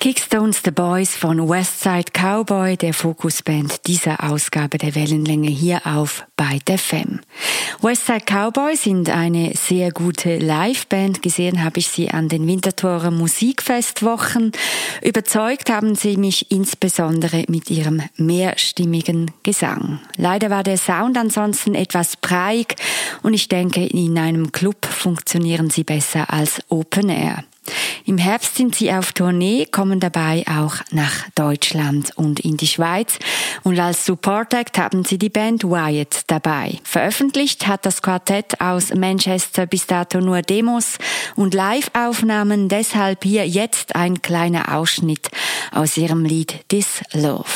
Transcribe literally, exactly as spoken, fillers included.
Kickstones The Boys von Westside Cowboy, der Fokusband dieser Ausgabe der Wellenlänge hier auf Byte F M. Westside Cowboy sind eine sehr gute Liveband. Gesehen habe ich sie an den Winterthurer Musikfestwochen. Überzeugt haben sie mich insbesondere mit ihrem mehrstimmigen Gesang. Leider war der Sound ansonsten etwas breiig und ich denke, in einem Club funktionieren sie besser als Open Air. Im Herbst sind sie auf Tournee, kommen dabei auch nach Deutschland und in die Schweiz. Und als Support Act haben sie die Band Wyatt dabei. Veröffentlicht hat das Quartett aus Manchester bis dato nur Demos und Live-Aufnahmen. Deshalb hier jetzt ein kleiner Ausschnitt aus ihrem Lied This Love.